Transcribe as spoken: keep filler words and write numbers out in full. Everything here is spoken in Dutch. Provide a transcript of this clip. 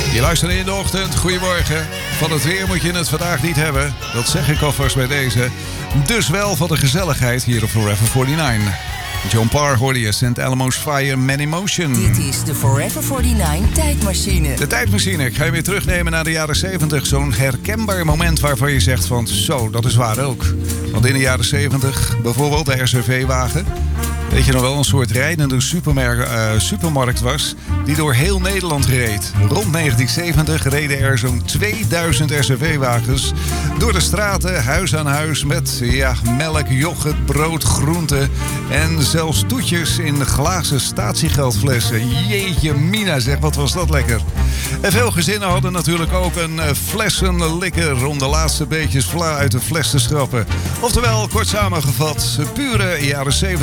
Je luistert in de ochtend. Goedemorgen. Van het weer moet je het vandaag niet hebben. Dat zeg ik alvast bij deze. Dus wel van de gezelligheid hier op Forever forty-nine. John Parr hoorde je, Saint Alamo's Fire, Man in Motion. Dit is de Forever forty-nine tijdmachine. De tijdmachine. Ik ga je weer terugnemen naar de jaren zeventig. Zo'n herkenbaar moment waarvan je zegt van zo, dat is waar ook. Want in de jaren zeventig, bijvoorbeeld de R C V-wagen... weet je nog wel, een soort rijdende supermarkt, uh, supermarkt was... die door heel Nederland reed. Rond negentien zeventig reden er zo'n tweeduizend R C V-wagens... door de straten, huis aan huis... met ja, melk, yoghurt, brood, groenten... en zelfs toetjes in glazen statiegeldflessen. Jeetje mina, zeg, wat was dat lekker. En veel gezinnen hadden natuurlijk ook een uh, flessenlikker... om de laatste beetjes vla uit de fles te schrappen. Oftewel, kort samengevat, pure jaren zeventig...